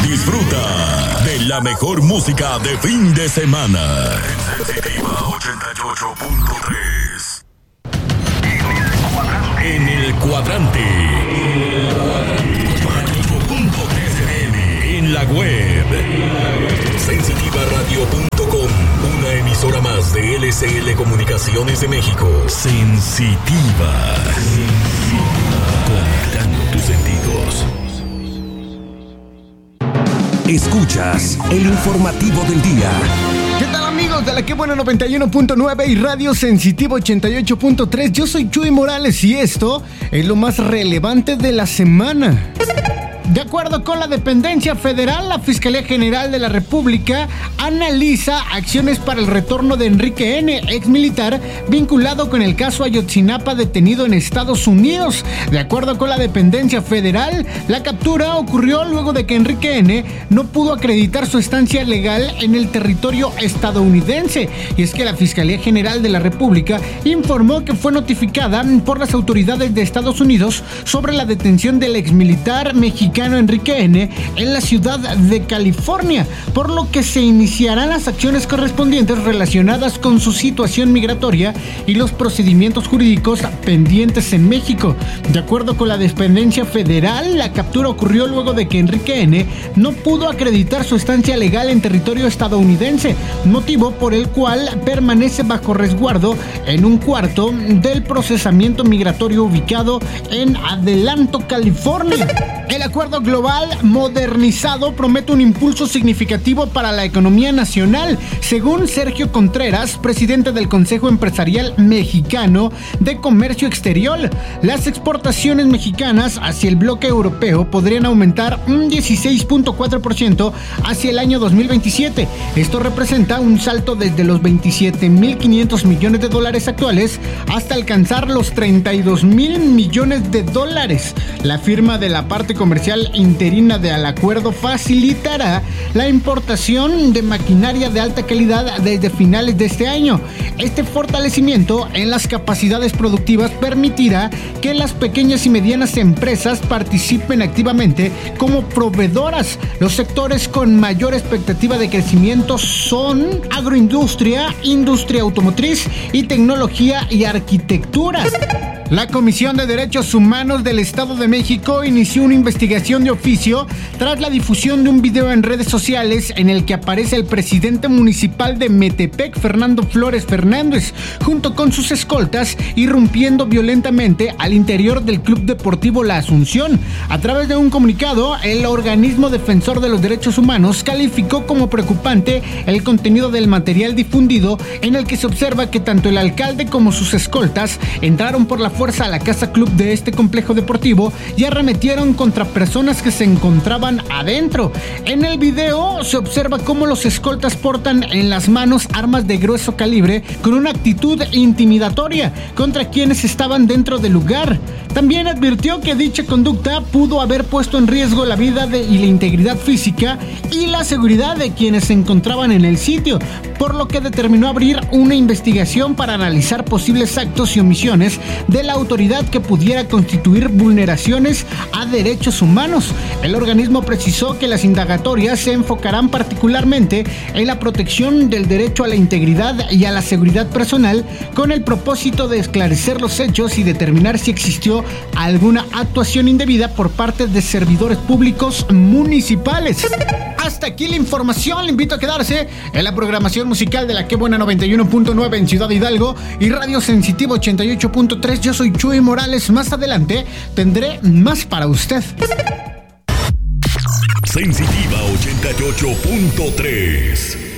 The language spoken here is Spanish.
Disfruta de la mejor música de fin de semana. Sensitiva 88.3. En el cuadrante. En la web. Sensitivaradio.com. Una emisora más de LCL Comunicaciones de México. Sensitiva. Conectando tus sentidos. Escuchas el informativo del día. ¿Qué tal, amigos de la Que Buena 91.9 y Radio Sensitivo 88.3? Yo soy Chuy Morales y esto es lo más relevante de la semana. De acuerdo con la dependencia federal, la Fiscalía General de la República analiza acciones para el retorno de Enrique N., exmilitar vinculado con el caso Ayotzinapa detenido en Estados Unidos. De acuerdo con la dependencia federal, la captura ocurrió luego de que Enrique N. no pudo acreditar su estancia legal en el territorio estadounidense. Y es que la Fiscalía General de la República informó que fue notificada por las autoridades de Estados Unidos sobre la detención del exmilitar mexicano Enrique N. en la ciudad de California, por lo que se iniciarán las acciones correspondientes relacionadas con su situación migratoria y los procedimientos jurídicos pendientes en México. De acuerdo con la dependencia federal, la captura ocurrió luego de que Enrique N. no pudo acreditar su estancia legal en territorio estadounidense, motivo por el cual permanece bajo resguardo en un cuarto del procesamiento migratorio ubicado en Adelanto, California. El acuerdo global modernizado promete un impulso significativo para la economía nacional, según Sergio Contreras, presidente del Consejo Empresarial Mexicano de Comercio Exterior. Las exportaciones mexicanas hacia el bloque europeo podrían aumentar un 16.4% hacia el año 2027. Esto representa un salto desde los 27.500 millones de dólares actuales hasta alcanzar los 32.000 millones de dólares. La firma de la parte comercial interina del acuerdo facilitará la importación de maquinaria de alta calidad desde finales de este año. Este fortalecimiento en las capacidades productivas permitirá que las pequeñas y medianas empresas participen activamente como proveedoras. Los sectores con mayor expectativa de crecimiento son agroindustria, industria automotriz y tecnología y arquitectura. La Comisión de Derechos Humanos del Estado de México inició una investigación de oficio tras la difusión de un video en redes sociales en el que aparece el presidente municipal de Metepec, Fernando Flores Fernández, junto con sus escoltas, irrumpiendo violentamente al interior del Club Deportivo La Asunción. A través de un comunicado, el organismo defensor de los derechos humanos calificó como preocupante el contenido del material difundido, en el que se observa que tanto el alcalde como sus escoltas entraron por la fuerza a la casa club de este complejo deportivo y arremetieron contra personas que se encontraban adentro. En el video se observa cómo los escoltas portan en las manos armas de grueso calibre con una actitud intimidatoria contra quienes estaban dentro del lugar. También advirtió que dicha conducta pudo haber puesto en riesgo la vida y la integridad física y la seguridad de quienes se encontraban en el sitio, por lo que determinó abrir una investigación para analizar posibles actos y omisiones de la autoridad que pudiera constituir vulneraciones a derechos humanos. El organismo precisó que las indagatorias se enfocarán particularmente en la protección del derecho a la integridad y a la seguridad personal, con el propósito de esclarecer los hechos y determinar si existió alguna actuación indebida por parte de servidores públicos municipales. Hasta aquí la información. Le invito a quedarse en la programación musical de la Que Buena 91.9 en Ciudad Hidalgo y Radio Sensitivo 88.3. Yo soy Chuy Morales. Más adelante tendré más para usted. Sensitiva 88.3.